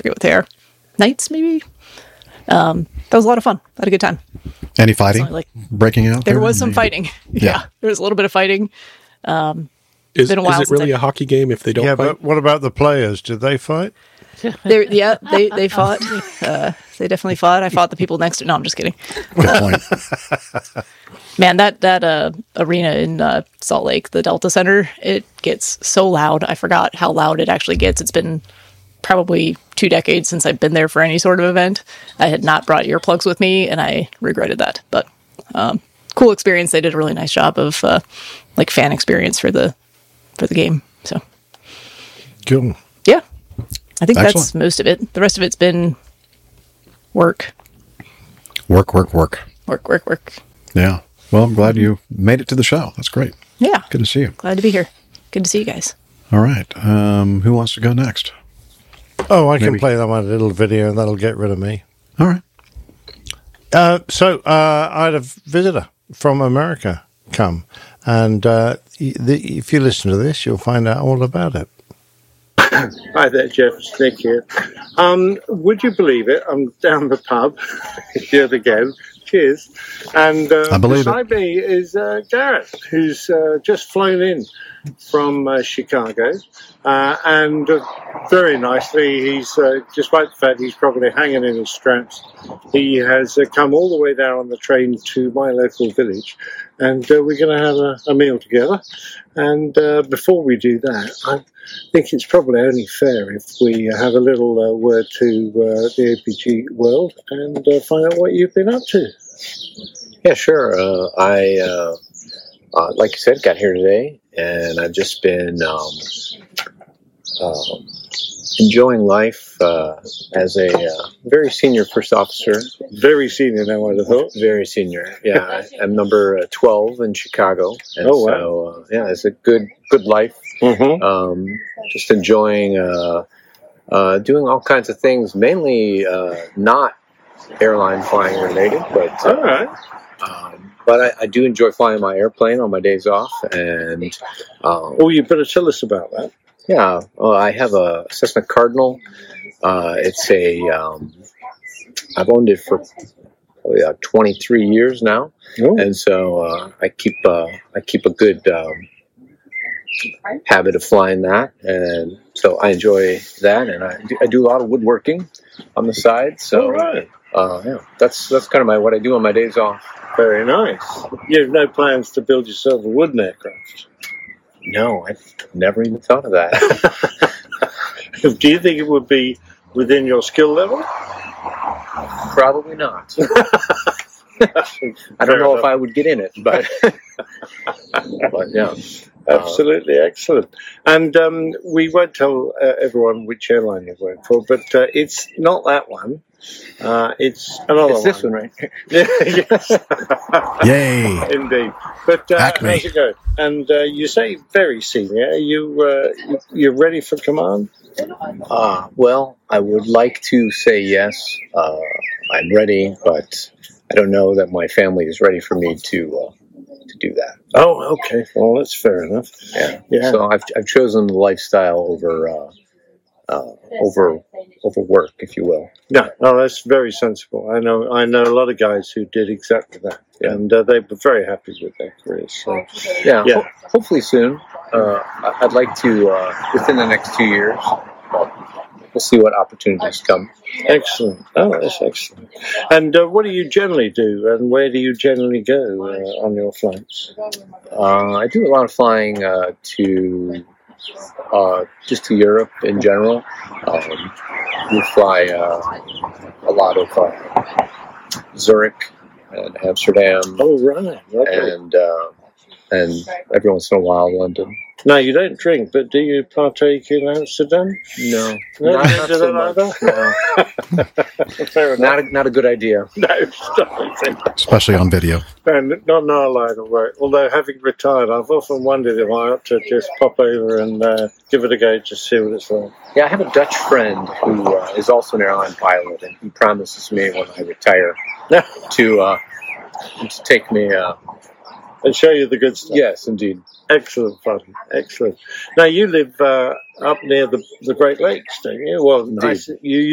forget what they are. Knights, maybe? That was a lot of fun. I had a good time. Any fighting breaking out? There was some fighting. Yeah. There was a little bit of fighting. Is it really a hockey game if they don't fight? But what about the players? Did they fight? They fought. They definitely fought. I fought the people next to... No, I'm just kidding. Good point. Man, that arena in Salt Lake, the Delta Center, it gets so loud. I forgot how loud it actually gets. It's been probably 2 decades since I've been there for any sort of event. I had not brought earplugs with me, and I regretted that. But cool experience. They did a really nice job of fan experience for the game. So cool. Yeah, I think Excellent. that's most of it. The rest of it's been work. Work. Work. Yeah. Well, I'm glad you made it to the show. That's great. Yeah. Good to see you. Glad to be here. Good to see you guys. All right. Who wants to go next? Oh, I can play that one little video and that'll get rid of me. All right. So I had a visitor from America come, and if you listen to this, you'll find out all about it. Hi there, Jeff. It's Nick here. Would you believe it? I'm down the pub here again. Cheers. And I believe beside me is Garrett, who's just flown in from Chicago. And very nicely, he's, despite the fact he's probably hanging in his straps, he has come all the way down on the train to my local village. And we're going to have a meal together. And before we do that, I think it's probably only fair if we have a little word to the APG world and find out what you've been up to. Yeah, sure. I, like you said, got here today, and I've just been enjoying life as a very senior first officer. Very senior now, I'd have thought. Very senior, yeah. I'm number 12 in Chicago. And oh, wow. So, yeah, it's a good life. Mm-hmm. Just enjoying doing all kinds of things, mainly not airline flying related, but all right. But I do enjoy flying my airplane on my days off, and you better tell us about that. Yeah, I have a Cessna Cardinal. It's I've owned it for probably 23 years now, and so I keep a good habit of flying that, and so I enjoy that, and I do a lot of woodworking on the side. So, yeah, that's kind of what I do on my days off. Very nice. You have no plans to build yourself a wooden aircraft? No, I've never even thought of that. Do you think it would be within your skill level? Probably not. I don't know if I would get in it, but yeah. Absolutely excellent. And we won't tell everyone which airline you work for, but it's not that one. It's another one. It's this one, right? Yes. Yay. Indeed. But how's it going? And you say very senior. Are you're ready for command? Well, I would like to say yes. I'm ready, but I don't know that my family is ready for me to do that. Oh, okay. Well, that's fair enough. Yeah. So I've chosen the lifestyle over work, if you will. Yeah. No, that's very sensible. I know a lot of guys who did exactly that, and they were very happy with their careers. So, yeah. Hopefully soon. I'd like to within the next 2 years. We'll see what opportunities come. Excellent. Oh, that's excellent. And what do you generally do, and where do you generally go on your flights? I do a lot of flying to just to Europe in general. We fly a lot of Zurich and Amsterdam. Oh, right. Okay. And every once in a while London. Now, you don't drink, but do you partake in Amsterdam? No. Not so much. No. Fair enough. Not a good idea. No, stop it. Especially on video. And not in our line of work. Although, having retired, I've often wondered if I ought to just pop over and give it a go, just see what it's like. Yeah, I have a Dutch friend who is also an airline pilot, and he promises me when I retire to take me... and show you the good stuff. Yes, indeed. Excellent fun. Excellent. Now, you live up near the Great Lakes, don't you? Well, indeed. you